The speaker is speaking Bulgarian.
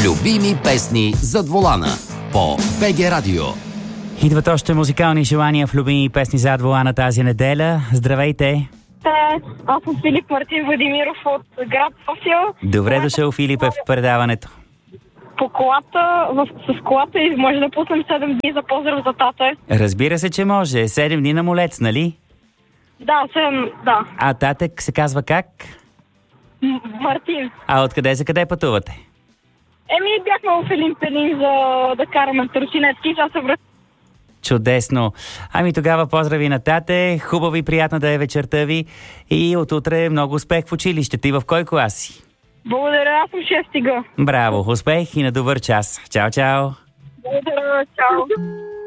Любими песни зад волана по БГ Радио. Идват още музикални желания в любими песни зад волана тази неделя. Здравейте! Аз съм Филип Мартин Владимиров от град София. Добре дошъл, Филип, в предаването. По колата, с колата и може да пуснем 7 дни за поздрав за тата. Разбира се, че може. 7 дни на молец, нали? Да, 7, да. А татък се казва как? Мартин. А откъде за къде пътувате? Бяхме в Елин Пелин за да караме тротинетки, сега се връщаме. Чудесно. Ами тогава поздрави на тате, хубаво и приятна да е вечерта ви и от утре много успех в училище. Ти в кой клас си? Благодаря, аз съм 6 Г. Браво, успех и на добър час. Чао, чао! Благодаря, чао!